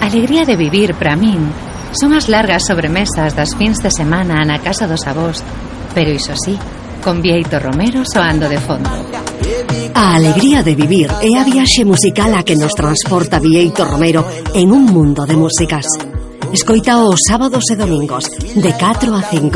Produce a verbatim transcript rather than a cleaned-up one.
alegría de vivir para min son as largas sobremesas das fins de semana na casa dos avós, pero iso sí, con Bieito Romero soando de fondo. A alegría de vivir é a viaxe musical a que nos transporta Bieito Romero en un mundo de músicas. Escoita os sábados e domingos de catro a cinco.